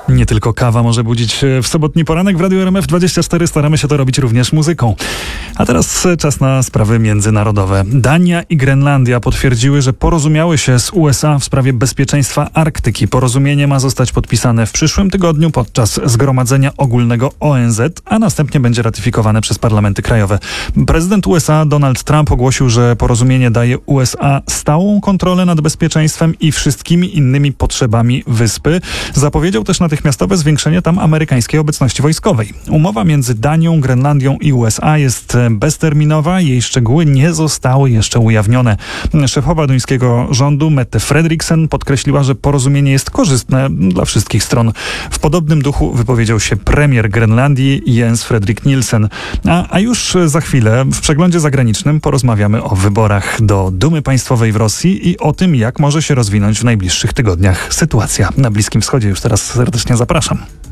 Nie tylko kawa może budzić w sobotni poranek. W Radiu RMF24 staramy się to robić również muzyką. A teraz czas na sprawy międzynarodowe. Dania i Grenlandia potwierdziły, że porozumiały się z USA w sprawie bezpieczeństwa Arktyki. Porozumienie ma zostać podpisane w przyszłym tygodniu podczas Zgromadzenia Ogólnego ONZ, a następnie będzie ratyfikowane przez parlamenty krajowe. Prezydent USA Donald Trump ogłosił, że porozumienie daje USA stałą kontrolę nad bezpieczeństwem i wszystkimi innymi potrzebami wyspy. Zapowiedział też natychmiastowe zwiększenie tam amerykańskiej obecności wojskowej. Umowa między Danią, Grenlandią i USA jest bezterminowa. Jej szczegóły nie zostały jeszcze ujawnione. Szefowa duńskiego rządu Mette Frederiksen podkreśliła, że porozumienie jest korzystne dla wszystkich stron. W podobnym duchu wypowiedział się premier Grenlandii Jens Frederik Nielsen. A już za chwilę w przeglądzie zagranicznym porozmawiamy o wyborach do Dumy Państwowej w Rosji i o tym, jak może się rozwinąć w najbliższych tygodniach sytuacja na Bliskim Wschodzie. Już teraz serdecznie zapraszam.